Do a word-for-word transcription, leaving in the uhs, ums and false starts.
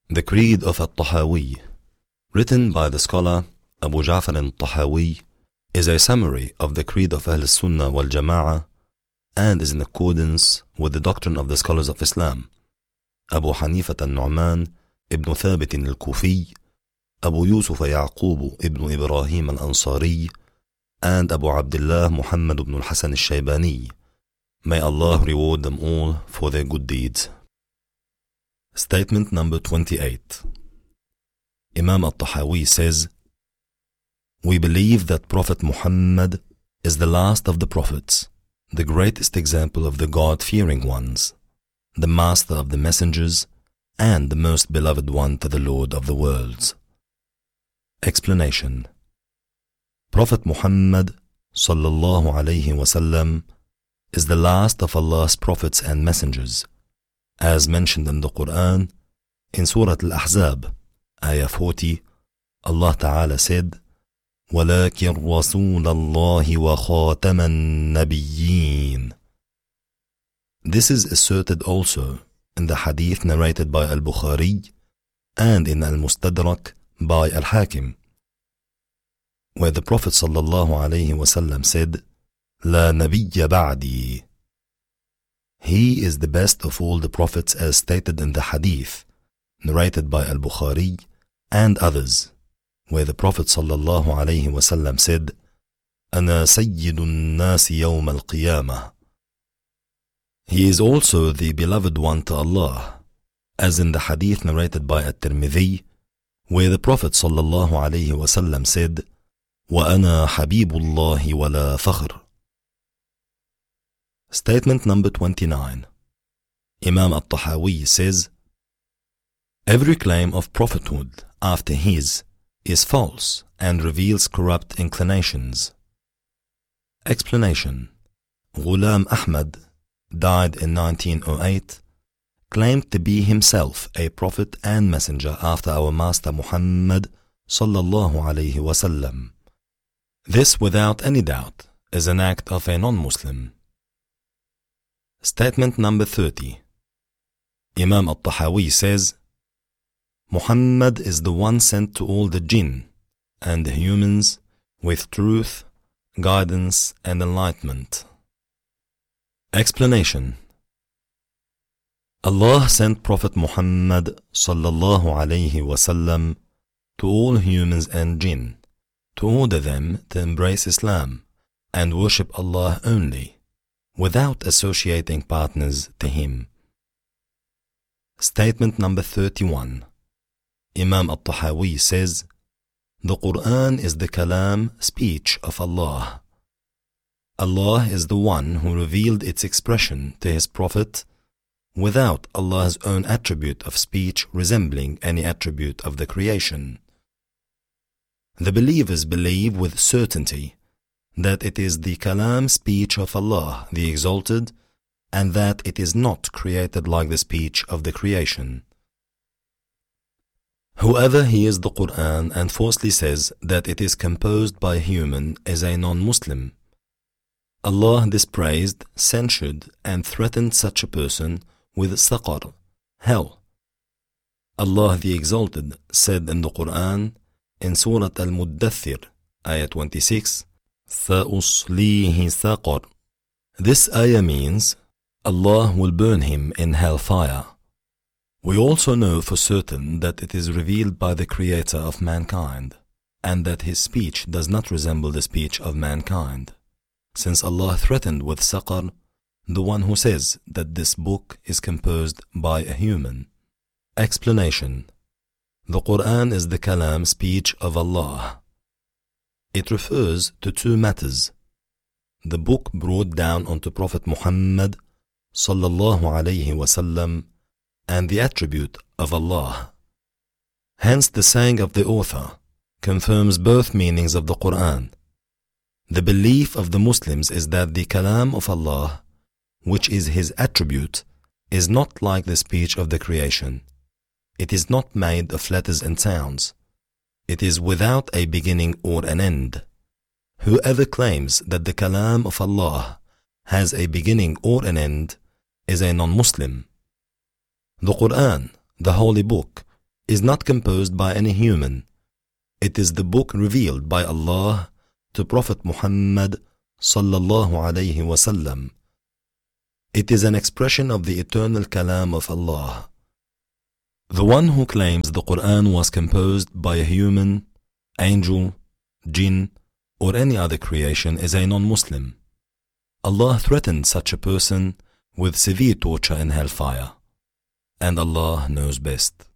The Creed of At-Tahawi, written by the scholar Abu Ja'far al-Tahawi, is a summary of the Creed of Ahl Sunnah wal Jama'ah and is in accordance with the doctrine of the scholars of Islam, Abu Hanifah al-Nu'man ibn Thabit al-Kufi, Abu Yusuf Ya'qub ibn Ibrahim al-Ansari, and Abu Abdullah Muhammad ibn al-Hasan al-Shaybani. May Allah reward them all for their good deeds. Statement number twenty-eight. Imam At-Tahawi says, "We believe that Prophet Muhammad is the last of the prophets, the greatest example of the God-fearing ones, the master of the messengers, and the most beloved one to the Lord of the worlds." Explanation. Prophet Muhammad sallallahu alayhi wasallam is the last of Allah's prophets and messengers, as mentioned in the Quran in Surah Al-Ahzab, Ayah forty. Allah Ta'ala said, وَلَكِنْ رَسُولَ اللَّهِ وَخَاتَمَ النَّبِيِّينَ. This is asserted also in the hadith narrated by Al-Bukhari and in Al-Mustadrak by Al-Hakim, where the Prophet sallallahu alayhi wasallam said, لا نبي بعدي. He is the best of all the prophets, as stated in the hadith narrated by Al-Bukhari and others, where the Prophet sallallahu alayhi wasallam said, أنا سيد الناس يوم القيامة. He is also the beloved one to Allah, as in the hadith narrated by At-Tirmidhi, where the Prophet sallallahu alayhi wasallam said, وأنا حبيب الله ولا فخر. Statement number twenty-nine. Imam At-Tahawi says, "Every claim of prophethood after his is false and reveals corrupt inclinations." Explanation. Ghulam Ahmad died in nineteen oh eight, claimed to be himself a prophet and messenger after our Master Muhammad sallallahu alayhi wasallam. This, without any doubt, is an act of a non-Muslim. Statement number thirty. Imam At-Tahawi says, Muhammad is the one sent to all the jinn and the humans with truth, guidance and enlightenment. Explanation. Allah sent Prophet Muhammad sallallahu alayhi wasallam to all humans and jinn to order them to embrace Islam and worship Allah only, without associating partners to Him. Statement number thirty-one. Imam At-Tahawi says, the Quran is the kalam, speech of Allah. Allah is the one who revealed its expression to His Prophet without Allah's own attribute of speech resembling any attribute of the creation. The believers believe with certainty that it is the kalam, speech of Allah, the Exalted, and that it is not created like the speech of the creation. Whoever hears the Quran and falsely says that it is composed by a human is a non-Muslim. Allah dispraised, censured, and threatened such a person with saqar, hell. Allah the Exalted said in the Quran, in Surah Al-Muddathir, Ayah twenty-six, سَأُصْلِيهِ سَقَرْ. This ayah means Allah will burn him in hellfire. We also know for certain that it is revealed by the Creator of mankind, and that His speech does not resemble the speech of mankind, since Allah threatened with saqar the one who says that this book is composed by a human. Explanation. The Quran is the kalam, speech of Allah. It refers to two matters: the book brought down onto Prophet Muhammad sallallahu alayhi wasallam and the attribute of Allah. Hence the saying of the author confirms both meanings of the Quran. The belief of the Muslims is that the kalam of Allah, which is His attribute, is not like the speech of the creation. It is not made of letters and sounds. It is without a beginning or an end. Whoever claims that the kalam of Allah has a beginning or an end is a non-Muslim. The Quran, the Holy Book, is not composed by any human. It is the book revealed by Allah to Prophet Muhammad sallallahu alayhi wasallam. It is an expression of the eternal kalam of Allah. The one who claims the Quran was composed by a human, angel, jinn, or any other creation is a non-Muslim. Allah threatened such a person with severe torture in hellfire, and Allah knows best.